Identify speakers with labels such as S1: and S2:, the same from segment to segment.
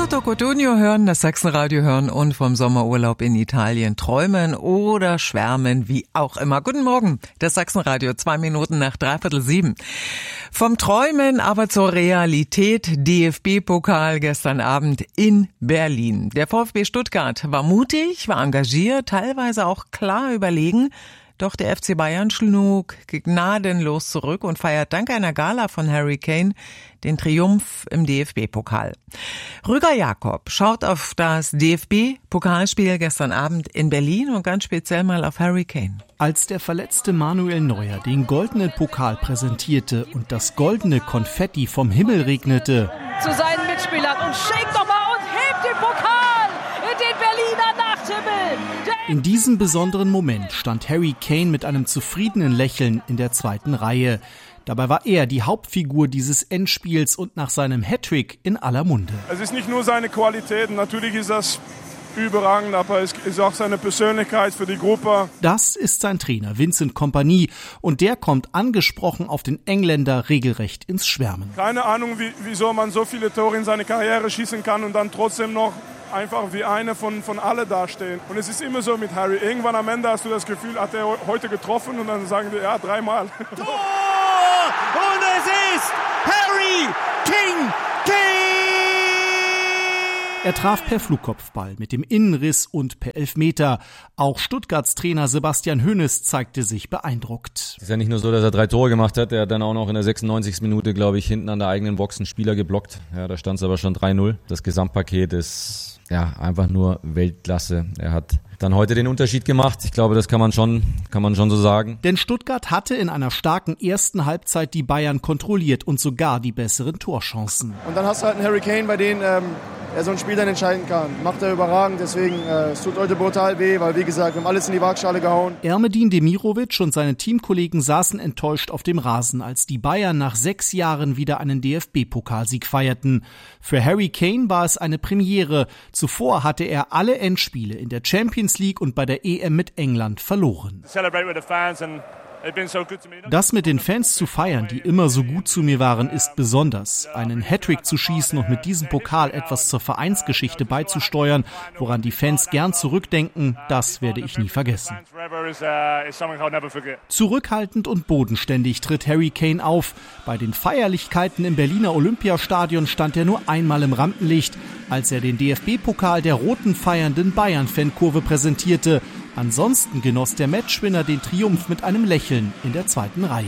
S1: Toto Cotugno hören, das Sachsenradio hören und vom Sommerurlaub in Italien träumen oder schwärmen, wie auch immer. Guten Morgen, das Sachsenradio, 2 Minuten nach 6:45. Vom Träumen aber zur Realität, DFB-Pokal gestern Abend in Berlin. Der VfB Stuttgart war mutig, war engagiert, teilweise auch klar überlegen. Doch der FC Bayern schlug gnadenlos zurück und feiert dank einer Gala von Harry Kane den Triumph im DFB-Pokal. Rüger Jakob schaut auf das DFB-Pokalspiel gestern Abend in Berlin und ganz speziell mal auf Harry Kane.
S2: Als der verletzte Manuel Neuer den goldenen Pokal präsentierte und das goldene Konfetti vom Himmel regnete,
S3: zu seinen Mitspielern und schickt nochmal und hebt den Pokal in den Berliner Nachthimmel.
S2: In diesem besonderen Moment stand Harry Kane mit einem zufriedenen Lächeln in der zweiten Reihe. Dabei war er die Hauptfigur dieses Endspiels und nach seinem Hattrick in aller Munde.
S4: Es ist nicht nur seine Qualität, natürlich ist das überragend, aber es ist auch seine Persönlichkeit für die Gruppe.
S2: Das ist sein Trainer Vincent Kompany und der kommt angesprochen auf den Engländer regelrecht ins Schwärmen.
S4: Keine Ahnung, wieso man so viele Tore in seine Karriere schießen kann und dann trotzdem noch einfach wie einer von alle dastehen. Und es ist immer so mit Harry. Irgendwann am Ende hast du das Gefühl, hat er heute getroffen und dann sagen wir, ja, 3-mal.
S5: Tor! Und es ist Harry King Kane!
S2: Er traf per Flugkopfball mit dem Innenriss und per Elfmeter. Auch Stuttgarts Trainer Sebastian Hoeneß zeigte sich beeindruckt.
S6: Es ist ja nicht nur so, dass er 3 Tore gemacht hat. Er hat dann auch noch in der 96. Minute, glaube ich, hinten an der eigenen Box einen Spieler geblockt. Ja, da stand es aber schon 3-0. Das Gesamtpaket ist einfach nur Weltklasse. Er hat dann heute den Unterschied gemacht. Ich glaube, das kann man schon so sagen.
S2: Denn Stuttgart hatte in einer starken ersten Halbzeit die Bayern kontrolliert und sogar die besseren Torchancen.
S7: Und dann hast du halt einen Harry Kane, bei dem er so ein Spiel dann entscheiden kann. Macht er überragend, deswegen es tut heute brutal weh, weil wie gesagt, wir haben alles in die Waagschale gehauen.
S2: Ermedin Demirovic und seine Teamkollegen saßen enttäuscht auf dem Rasen, als die Bayern nach 6 Jahren wieder einen DFB-Pokalsieg feierten. Für Harry Kane war es eine Premiere. Zuvor hatte er alle Endspiele in der Champions League und bei der EM mit England verloren. Das mit den Fans zu feiern, die immer so gut zu mir waren, ist besonders. Einen Hattrick zu schießen und mit diesem Pokal etwas zur Vereinsgeschichte beizusteuern, woran die Fans gern zurückdenken, das werde ich nie vergessen. Zurückhaltend und bodenständig tritt Harry Kane auf. Bei den Feierlichkeiten im Berliner Olympiastadion stand er nur einmal im Rampenlicht, als er den DFB-Pokal der roten feiernden Bayern-Fankurve präsentierte. Ansonsten genoss der Matchwinner den Triumph mit einem Lächeln in der zweiten Reihe.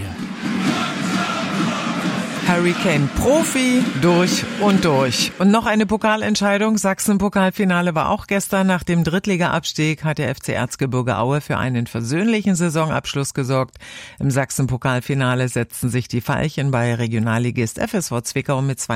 S1: Harry Kane, Profi durch und durch. Und noch eine Pokalentscheidung. Sachsen-Pokalfinale war auch gestern. Nach dem Drittliga-Abstieg hat der FC Erzgebirge Aue für einen versöhnlichen Saisonabschluss gesorgt. Im Sachsen-Pokalfinale setzten sich die Veilchen bei Regionalligist FSV Zwickau mit 2